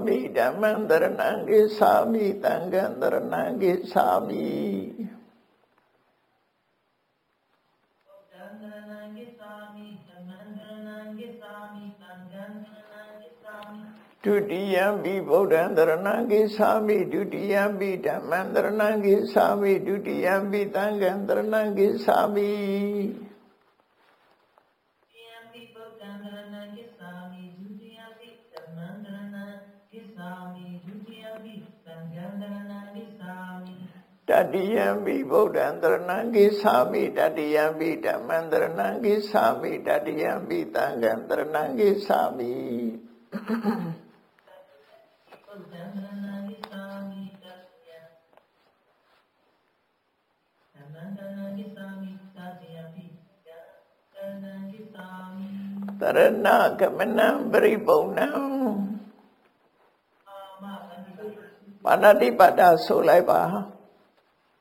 မိဓမ္မံတရဏံဂိသာမိသံဃံတရဏံဂိသာမိဒုတိယံပိဗုဒ္ဓံတရဏံဂိသာမိဒုတိယံပိဓမ္မံတရဏံဂိသာမိဒုတိယံပိသံဃံတရဏံဂိသာမိတတိယံပိဗုဒ္ဓံတရဏံဂိသာမိတတိယံပိဓမ္မံတရဏံဂိသာမိတတိယံပိသံဃံတရဏံဂိသာမိတရဏဂမနံပရိပုံဏံပါဏာတိပါဒဆိုလိုက်ပါ